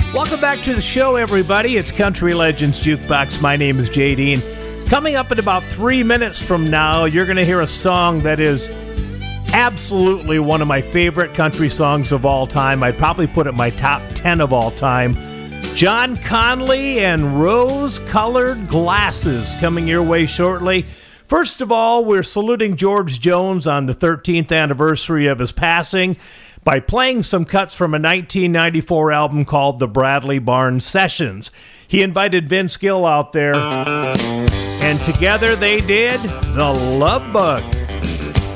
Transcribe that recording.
Welcome back to the show, everybody. It's Country Legends Jukebox. My name is Jay Dean. Coming up in about 3 minutes from now, you're going to hear a song that is absolutely one of my favorite country songs of all time. I'd probably put it in my top 10 of all time. John Conlee and Rose-Colored Glasses coming your way shortly. First of all, we're saluting George Jones on the 13th anniversary of his passing by playing some cuts from a 1994 album called The Bradley Barnes Sessions. He invited Vince Gill out there, and together they did The Love Bug.